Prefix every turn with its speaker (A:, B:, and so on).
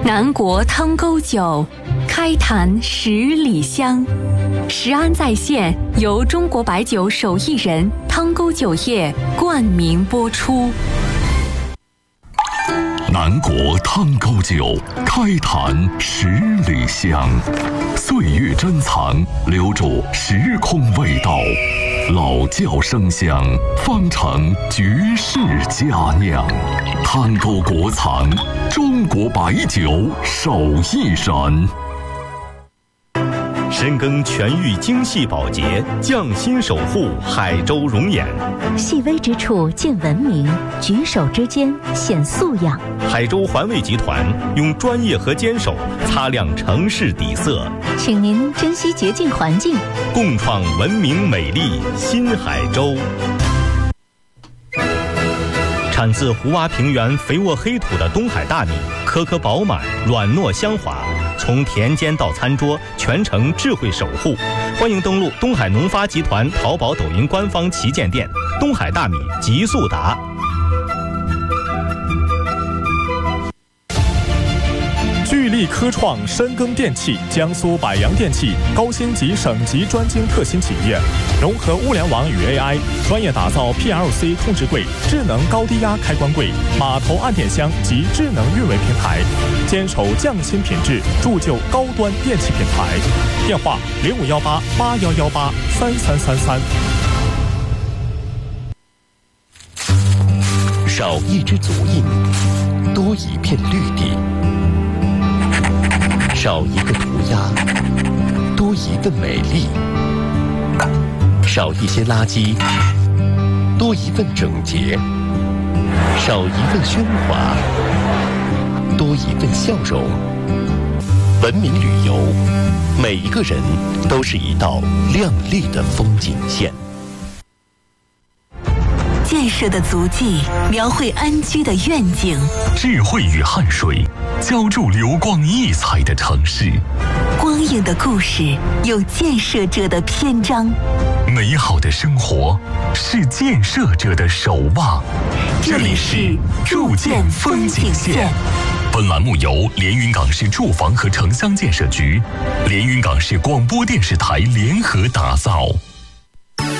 A: 南国汤沟酒，开坛十里香。食安在线由中国白酒手艺人汤沟酒业冠名播出。
B: 南国汤沟酒，开坛十里香。岁月珍藏，留住时空味道。老窖生香，方成绝世佳酿。汤沟国藏，中国白酒手艺人。
C: 深耕全域精细保洁，匠心守护海州容颜。
D: 细微之处见文明，举手之间显素养。
C: 海州环卫集团用专业和坚守擦亮城市底色，
D: 请您珍惜洁净环境，
C: 共创文明美丽新海州。产自湖洼平原肥沃黑土的东海大米，颗颗饱满，软糯香滑。从田间到餐桌，全程智慧守护。欢迎登录东海农发集团淘宝、抖音官方旗舰店“东海大米极速达”。
E: 聚力科创深耕电器，江苏百洋电器高星级省级专精特新企业，融合物联网与 AI， 专业打造 PLC 控制柜、智能高低压开关柜、码头按电箱及智能运维平台，坚守匠心品质，铸就高端电器品牌。电话051881183333。
F: 少一只足印，多一片绿地。少一个涂鸦，多一份美丽；少一些垃圾，多一份整洁；少一份喧哗，多一份笑容。文明旅游，每一个人都是一道亮丽的风景线。
A: 建设的足迹描绘安居的愿景，
B: 智慧与汗水浇筑流光溢彩的城市。
A: 光影的故事有建设者的篇章，
B: 美好的生活是建设者的守望。
A: 这里是筑建风景线。
B: 本栏目由连云港市住房和城乡建设局、连云港市广播电视台联合打造。